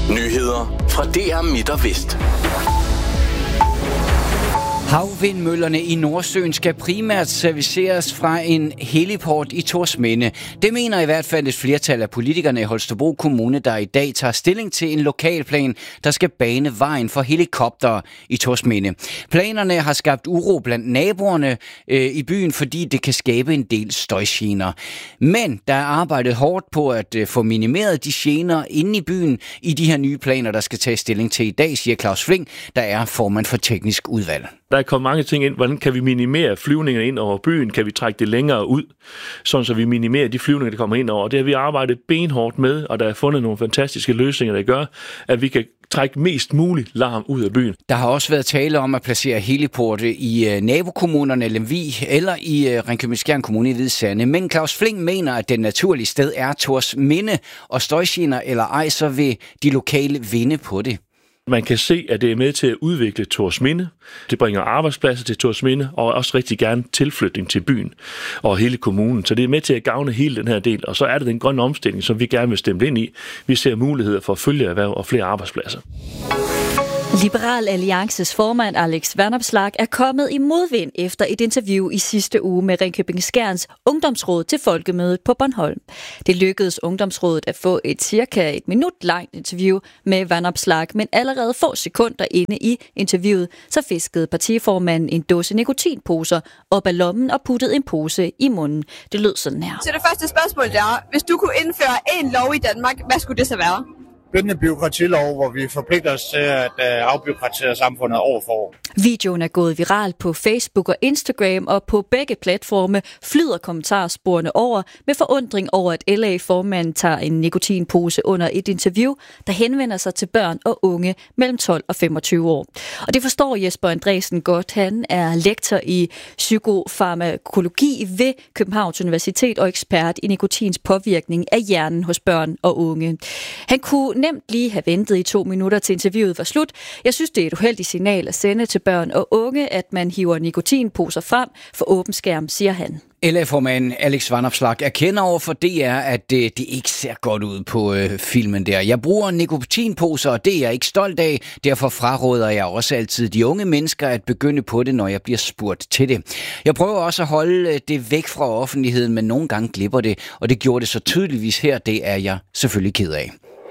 Nyheder fra DR Midt og Vest. Havvindmøllerne i Nordsøen skal primært serviceres fra en heliport i Thorsminde. Det mener i hvert fald et flertal af politikerne i Holstebro Kommune, der i dag tager stilling til en lokalplan, der skal bane vejen for helikoptere i Thorsminde. Planerne har skabt uro blandt naboerne i byen, fordi det kan skabe en del støjgener. Men der er arbejdet hårdt på at få minimeret de gener inde i byen i de her nye planer, der skal tage stilling til i dag, siger Claus Flink, der er formand for teknisk udvalg. Der er kommet mange ting ind. Hvordan kan vi minimere flyvningerne ind over byen? Kan vi trække det længere ud, sådan så vi minimerer de flyvninger, der kommer ind over? Det har vi arbejdet benhårdt med, og der er fundet nogle fantastiske løsninger, der gør, at vi kan trække mest muligt larm ud af byen. Der har også været tale om at placere heliporte i nabokommunerne Lemvig eller i Ringkøbing-Skjern Kommune i Hvide Sande. Men Claus Flink mener, at det naturlige sted er Thorsminde, og støjgener eller ej, så vil de lokale vinde på det. Man kan se, at det er med til at udvikle Thorsminde. Det bringer arbejdspladser til Thorsminde, og også rigtig gerne tilflytning til byen og hele kommunen. Så det er med til at gavne hele den her del. Og så er det den grønne omstilling, som vi gerne vil stemme ind i. Vi ser muligheder for følgeerhverv og flere arbejdspladser. Liberal Alliances formand Alex Vanopslagh er kommet i modvind efter et interview i sidste uge med Ringkøbing-Skjerns Ungdomsråd til Folkemødet på Bornholm. Det lykkedes Ungdomsrådet at få et cirka 1 minut langt interview med Vanopslagh, men allerede få sekunder inde i interviewet, så fiskede partiformanden en dåse nikotinposer op af lommen og puttede en pose i munden. Det lød sådan her. Så det første spørgsmål er, hvis du kunne indføre en lov i Danmark, hvad skulle det så være? Bindende bureaukratilov, hvor vi forpligter os til at afbureaukratisere samfundet år for år. Videoen er gået viral på Facebook og Instagram, og på begge platforme flyder kommentarsporene over med forundring over, at LA-formanden tager en nikotinpose under et interview, der henvender sig til børn og unge mellem 12 og 25 år. Og det forstår Jesper Andresen godt. Han er lektor i psykofarmakologi ved Københavns Universitet og ekspert i nikotins påvirkning af hjernen hos børn og unge. Han kunne nemt lige have ventet i 2 minutter til interviewet var slut. Jeg synes, det er et uheldigt signal at sende til børn og unge, at man hiver nikotinposer frem for åben skærm, siger han. LA-formanden Alex Vanopslagh erkender over for DR, at det ikke ser godt ud på filmen der. Jeg bruger nikotinposer, og det er jeg ikke stolt af. Derfor fraråder jeg også altid de unge mennesker at begynde på det, når jeg bliver spurgt til det. Jeg prøver også at holde det væk fra offentligheden, men nogle gange glipper det, og det gjorde det så tydeligvis her. Det er jeg selvfølgelig ked af.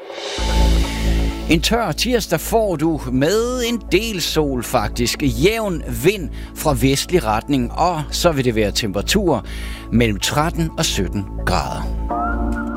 En tør tirsdag får du med en del sol faktisk. Jævn vind fra vestlig retning, og så vil det være temperaturer mellem 13 og 17 grader.